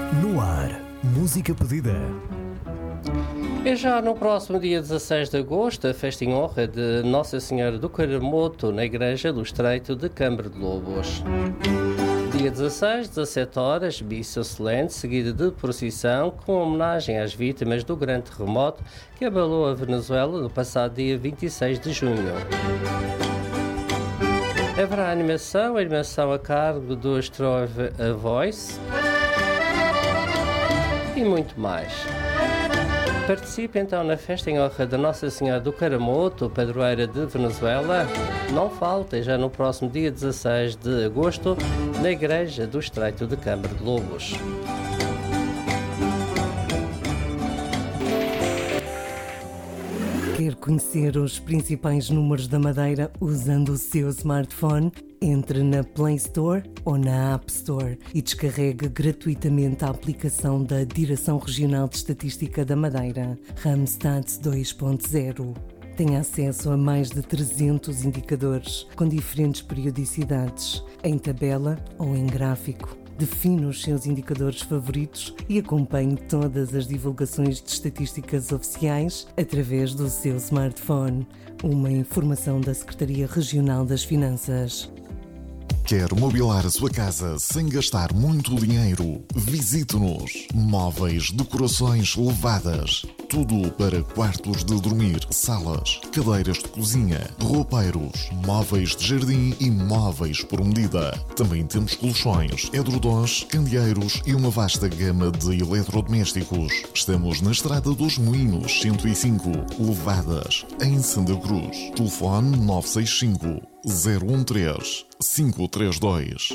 No ar, música pedida. É já no próximo dia 16 de agosto a festa em honra de Nossa Senhora do Caramoto na Igreja do Estreito de Câmara de Lobos. Dia 16, 17 horas, missa solene, seguida de procissão com homenagem às vítimas do grande terremoto que abalou a Venezuela no passado dia 26 de junho. Haverá animação a cargo do Strove A Voice e muito mais. Participe então na festa em honra da Nossa Senhora do Caramoto, padroeira de Venezuela. Não falte, já no próximo dia 16 de agosto, na Igreja do Estreito de Câmara de Lobos. Quer conhecer os principais números da Madeira usando o seu smartphone? Entre na Play Store ou na App Store e descarregue gratuitamente a aplicação da Direção Regional de Estatística da Madeira, Randstad 2.0. Tem acesso a mais de 300 indicadores com diferentes periodicidades, em tabela ou em gráfico. Define os seus indicadores favoritos e acompanhe todas as divulgações de estatísticas oficiais através do seu smartphone. Uma informação da Secretaria Regional das Finanças. Quer mobilar a sua casa sem gastar muito dinheiro? Visite-nos. Móveis, decorações elevadas. Tudo para quartos de dormir, salas, cadeiras de cozinha, roupeiros, móveis de jardim e móveis por medida. Também temos colchões, edredons, candeeiros e uma vasta gama de eletrodomésticos. Estamos na Estrada dos Moinhos, 105, Levadas, em Santa Cruz. Telefone 965 013 532.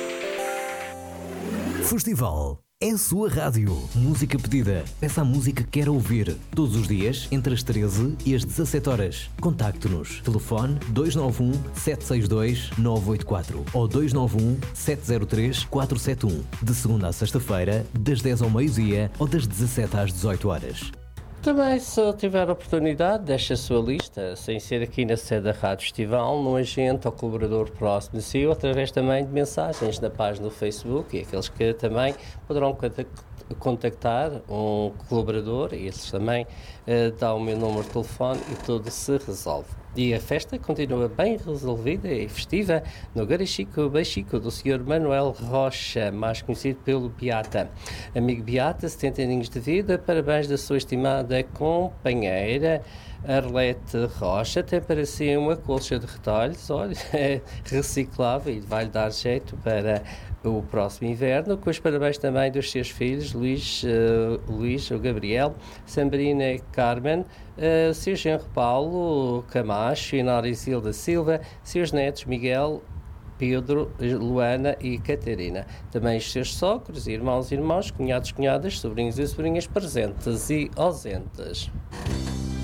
Festival é a sua rádio. Música pedida. Peça a música que quer ouvir. Todos os dias, entre as 13 e as 17 horas. Contacte-nos. Telefone 291 762 984 ou 291 703 471. De segunda a sexta-feira, das 10 ao meio-dia ou das 17 às 18 horas. Também, se tiver oportunidade, deixe a sua lista, sem ser aqui na sede da Rádio Festival, num agente ou colaborador próximo de si, ou através também de mensagens na página do Facebook, e aqueles que também poderão contactar um colaborador, e esses também dão o meu número de telefone e tudo se resolve. E a festa continua bem resolvida e festiva no Garichico Beixico do Sr. Manuel Rocha, mais conhecido pelo Beata. Amigo Beata, 70 aninhos de vida, parabéns da sua estimada companheira Arlete Rocha. Tem para si uma colcha de retalhos, olha, é reciclável e vai-lhe dar jeito para o próximo inverno, com os parabéns também dos seus filhos, Luís, o Gabriel, Sambrina e Carmen, seu genro Paulo Camacho e Nora Isilda Silva, seus netos Miguel, Pedro, Luana e Catarina. Também os seus sogros, irmãos e irmãs, cunhados, cunhadas, sobrinhos e sobrinhas presentes e ausentes.